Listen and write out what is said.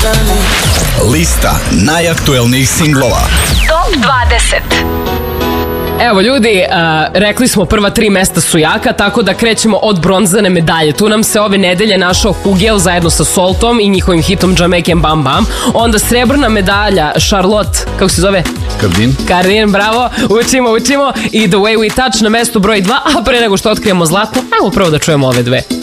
Lista najaktuelnijih singlova. Top 20. Evo ljudi, rekli smo prva 3 mesta su jaka, tako da krećemo od bronzane medalje. Tu nam se ove nedelje našao Hugel zajedno sa Saltom i njihovim hitom Jamaican Bam Bam. Onda srebrna medalja Charlotte, kako se zove? Cardin, bravo, učimo. I The Way We Touch na mestu broj 2, a pre nego što otkrijemo zlatnu, ajmo prvo da čujemo ove dve.